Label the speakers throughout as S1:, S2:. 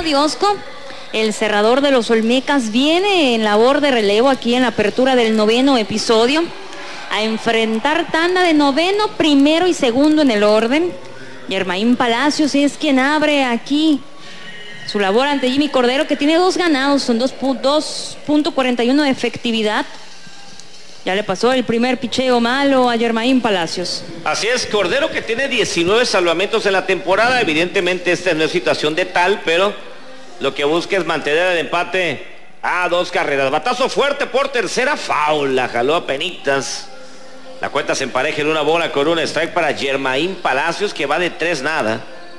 S1: Diosco, el cerrador de los Olmecas, viene en labor de relevo aquí en la apertura del 9º episodio, a enfrentar tanda de 9º, primero y segundo en el orden. Germain Palacios es quien abre aquí su labor ante Jimmy Cordero, que tiene 2 ganados, son 2.41 de efectividad. Ya le pasó el primer picheo malo a Germain Palacios.
S2: Así es, Cordero, que tiene 19 salvamentos en la temporada. Evidentemente esta no es situación de tal, pero lo que busca es mantener el empate a 2 carreras. Batazo fuerte por tercera, foul, la jaló a penitas. La cuenta se empareja en 1 bola con 1 strike para Germain Palacios, que va de 3-0.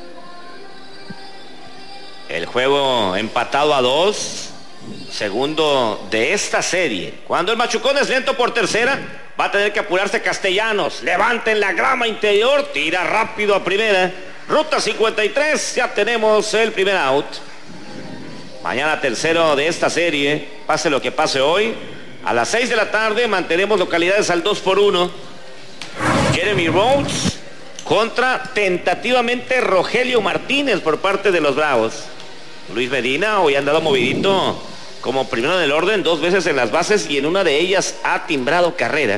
S2: El juego empatado a 2. Segundo de esta serie. Cuando el machucón es lento por tercera, va a tener que apurarse Castellanos. Levanta en la grama interior, tira rápido a primera. Ruta 53, ya tenemos el primer out. Mañana tercero de esta serie, pase lo que pase hoy. A las 6 de la tarde mantenemos localidades al 2-1. Jeremy Rhodes contra tentativamente Rogelio Martínez por parte de los Bravos. Luis Medina hoy ha andado movidito como primero del orden, 2 veces en las bases y en una de ellas ha timbrado carrera.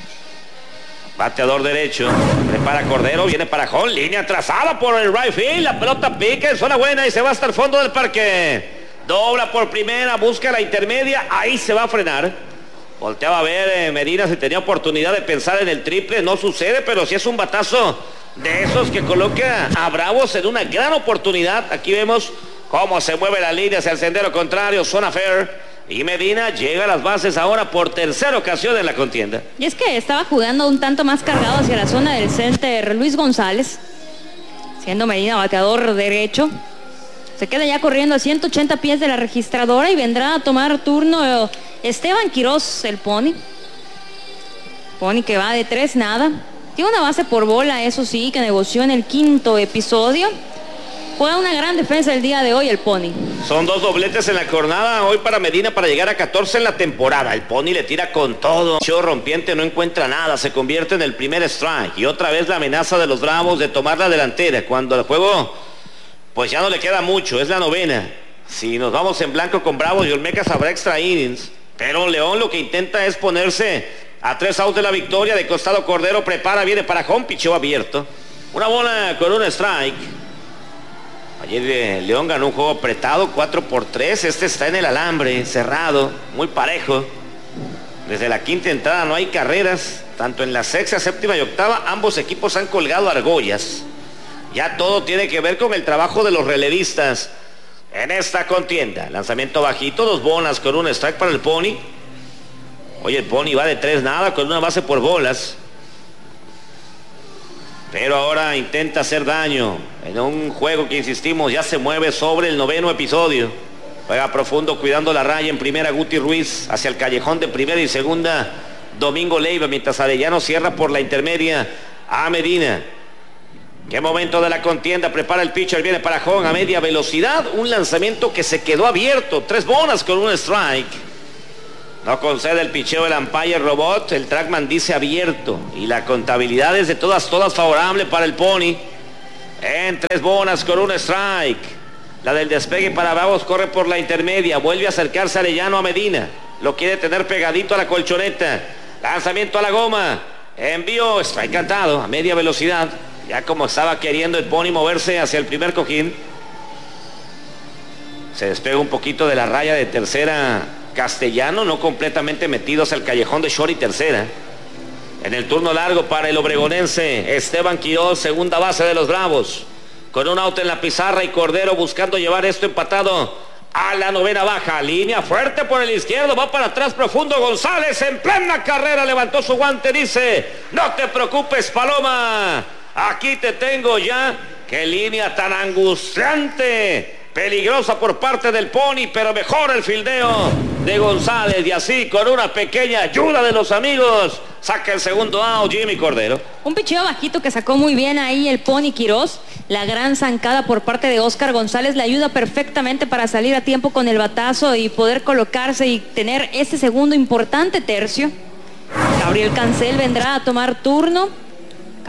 S2: Bateador derecho, prepara Cordero, viene para home, línea trazada por el right field, la pelota pica en zona buena y se va hasta el fondo del parque. Dobla por primera, busca la intermedia, ahí se va a frenar. Volteaba a ver Medina si tenía oportunidad de pensar en el triple, no sucede, pero sí es un batazo de esos que coloca a Bravos en una gran oportunidad. Aquí vemos cómo se mueve la línea hacia el sendero contrario, zona fair, y Medina llega a las bases ahora por tercera ocasión en la contienda.
S1: Y es que estaba jugando un tanto más cargado hacia la zona del center Luis González, siendo Medina bateador derecho. Se queda ya corriendo a 180 pies de la registradora y vendrá a tomar turno Esteban Quiroz, el Pony. Pony que va de 3-0. Tiene una base por bola, eso sí, que negoció en el 5º episodio. Juega una gran defensa el día de hoy el Pony.
S2: Son 2 dobletes en la jornada hoy para Medina para llegar a 14 en la temporada. El Pony le tira con todo. Show rompiente, no encuentra nada. Se convierte en el primer strike. Y otra vez la amenaza de los Bravos de tomar la delantera. Cuando el juego, pues ya no le queda mucho. Es la 9ª. Si nos vamos en blanco con Bravos y Olmecas habrá extra innings. Pero León lo que intenta es ponerse a 3 outs de la victoria. De costado Cordero prepara, viene para home, picheo abierto. 1 bola con 1 strike. Ayer León ganó un juego apretado, 4-3. Este está en el alambre, cerrado, muy parejo. Desde la 5ª entrada no hay carreras. Tanto en la 6ª, 7ª y 8ª, ambos equipos han colgado argollas. Ya todo tiene que ver con el trabajo de los relevistas en esta contienda. Lanzamiento bajito, 2 bolas con 1 strike para el Pony. Hoy el Pony va de 3-0 con una base por bolas. Pero ahora intenta hacer daño en un juego que, insistimos, ya se mueve sobre el 9º episodio. Juega profundo cuidando la raya en primera Guti Ruiz, hacia el callejón de primera y segunda Domingo Leiva, mientras Arellano cierra por la intermedia a Medina. Qué momento de la contienda, prepara el pitcher, viene para home a media velocidad, un lanzamiento que se quedó abierto, 3 bolas con 1 strike. No concede el picheo el umpire robot, el trackman dice abierto y la contabilidad es de todas favorable para el Pony. En 3 bolas con 1 strike. La del despegue para Bravos corre por la intermedia, vuelve a acercarse Arellano a Medina, lo quiere tener pegadito a la colchoneta, lanzamiento a la goma, envío, strike cantado a media velocidad, ya como estaba queriendo el Pony moverse hacia el primer cojín. Se despega un poquito de la raya de tercera Castellano, no completamente metidos al callejón de short y tercera. En el turno largo para el obregonense Esteban Quiroz, segunda base de los Bravos, con un out en la pizarra y Cordero buscando llevar esto empatado a la 9ª baja. Línea fuerte por el izquierdo, va para atrás profundo González, en plena carrera levantó su guante, dice: no te preocupes, Paloma, aquí te tengo ya. Qué línea tan angustiante, peligrosa por parte del Pony, pero mejor el fildeo de González, y así con una pequeña ayuda de los amigos saca el segundo out Jimmy Cordero.
S1: Un picheo bajito que sacó muy bien ahí el Pony Quiroz. La gran zancada por parte de Oscar González le ayuda perfectamente para salir a tiempo con el batazo y poder colocarse y tener ese segundo importante tercio. Gabriel Cancel vendrá a tomar turno.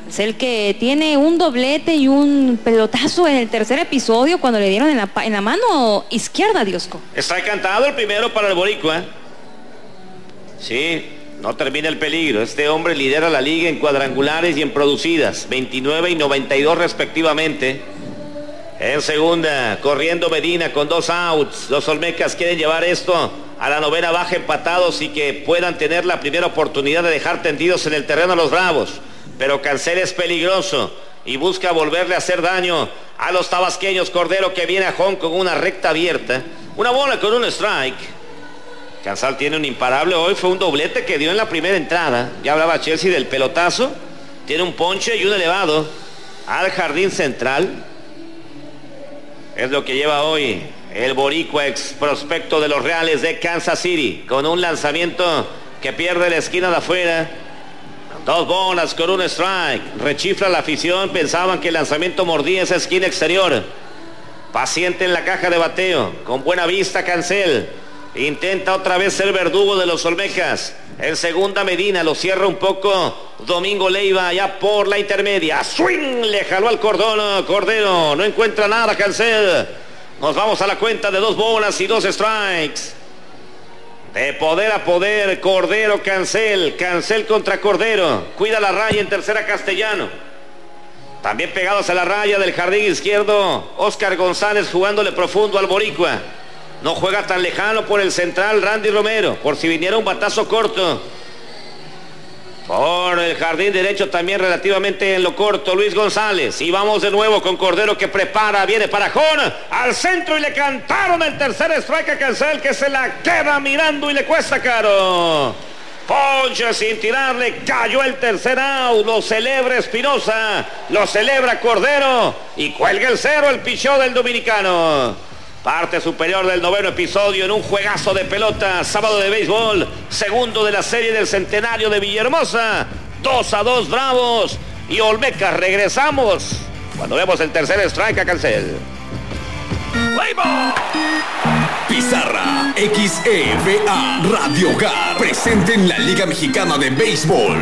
S1: Es el que tiene un doblete y un pelotazo en el tercer episodio cuando le dieron en la mano izquierda, Diosco.
S2: Está cantado el primero para el boricua. Sí, no termina el peligro. Este hombre lidera la liga en cuadrangulares y en producidas, 29 y 92 respectivamente. En segunda, corriendo Medina con 2 outs. Los olmecas quieren llevar esto a la novena baja empatados y que puedan tener la primera oportunidad de dejar tendidos en el terreno a los bravos. Pero Cancel es peligroso y busca volverle a hacer daño a los tabasqueños. Cordero que viene a home con una recta abierta. Una bola con un strike. Cancel tiene un imparable hoy. Fue un doblete que dio en la primera entrada. Ya hablaba Chelsea del pelotazo. Tiene un ponche y un elevado al jardín central. Es lo que lleva hoy el boricua, ex prospecto de los Reales de Kansas City, con un lanzamiento que pierde la esquina de afuera. 2 bolas con un strike. Rechifla la afición. Pensaban que el lanzamiento mordía esa esquina exterior. Paciente en la caja de bateo. Con buena vista Cancel. Intenta otra vez ser verdugo de los olmecas. En segunda Medina lo cierra un poco Domingo Leiva allá por la intermedia. Swing, le jaló al cordón Cordero. No encuentra nada Cancel. Nos vamos a la cuenta de 2 bolas y 2 strikes. De poder a poder, Cordero, Cancel. Cancel contra Cordero. Cuida la raya en tercera Castellano. También pegados a la raya del jardín izquierdo, Oscar González jugándole profundo al boricua. No juega tan lejano por el central Randy Romero, por si viniera un batazo corto. Por el jardín derecho también relativamente en lo corto Luis González. Y vamos de nuevo con Cordero que prepara, viene para Jón, al centro y le cantaron el tercer strike a Cancel, que se la queda mirando y le cuesta caro. Ponche sin tirarle, cayó el tercer out, lo celebra Espinosa, lo celebra Cordero y cuelga el 0 el picheo del dominicano. Parte superior del noveno episodio en un juegazo de pelota, sábado de béisbol, segundo de la serie del centenario de Villahermosa. 2-2 Bravos y Olmecas. Regresamos cuando vemos el tercer strike a Cancel.
S3: Pizarra XEVA Radio Hogar, presente en la Liga Mexicana de Béisbol.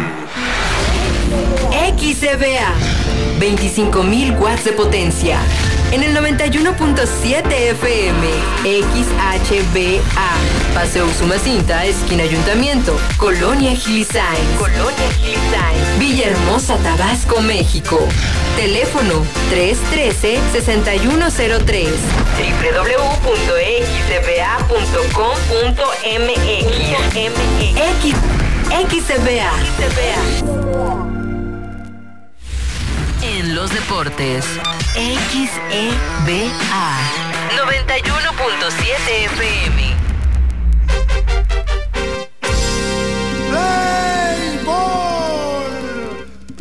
S4: XEVA, 25.000 watts de potencia. En el 91.7 FM, XHBA, Paseo Usumacinta, esquina Ayuntamiento, Colonia Gilisain, Villahermosa, Tabasco, México. Teléfono 313-6103, www.xcba.com.mx. XCBA. En los deportes, XEBA 91.7 FM.